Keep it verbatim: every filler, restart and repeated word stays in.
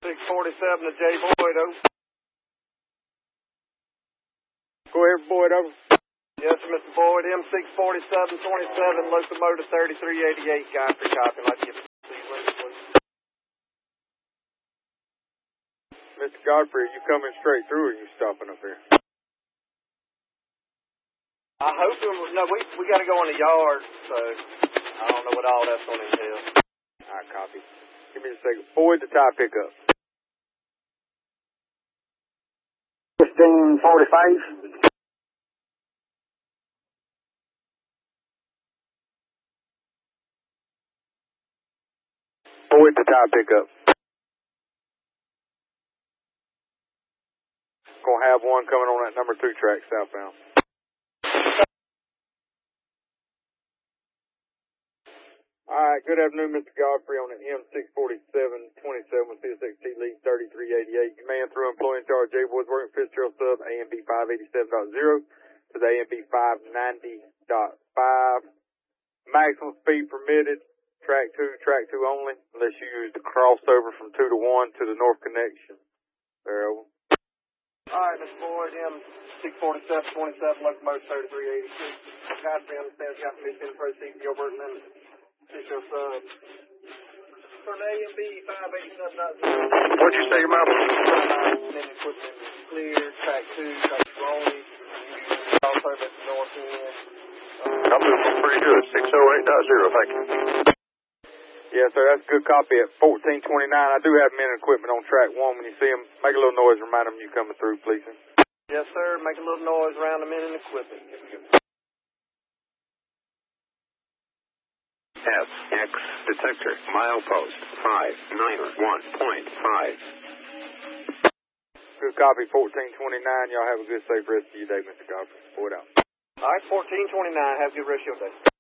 six forty-seven to J. Boyd, over. Go ahead, Boyd, over. Yes, sir, Mister Boyd, M six forty-seven twenty-seven, locomotive thirty-three eighty-eight, Godfrey, copy, like you please. Mister Godfrey, are you coming straight through or are you stopping up here? I hope it was, no, we, we got to go in the yard, so I don't know what all that's going to entail. All right, copy. Give me a second. Boyd, the tie pickup. fifteen forty-five. Boyd, the tie pickup. Gonna have one coming on that number two track southbound. Alright, good afternoon, Mister Godfrey on the M six forty-seven twenty-seven with C S X T lead thirty-three eighty-eight. Command through employee in charge J. Boyd's working Fitzgerald sub A M B five eighty-seven point zero to the A M B five ninety point five. Maximum speed permitted, track two, track two only, unless you use the crossover from two to one to the north connection. There, over. All right, Mister Boyd, M six forty-seven twenty-seven, locomotive thirty-three eighty-six. Godfrey understands you have permission to proceed to your burden and official sub. For the A M B five eighty-seven point zero. What'd you say, your mouth? Equipment is clear, track two, track two only. Crossover at the north end. I'm doing pretty good. six oh eight point zero, thank you. Yes, sir, that's a good copy at fourteen twenty-nine. I do have men and equipment on track one. When you see them, make a little noise, remind them you coming through, please. Yes, sir, make a little noise around the men and equipment. F X detector, milepost five nine one point five. Good copy, fourteen twenty-nine. Y'all have a good, safe rest of your day, Mister Godfrey. Boyd out. All right, fourteen twenty-nine. Have a good rest of your day.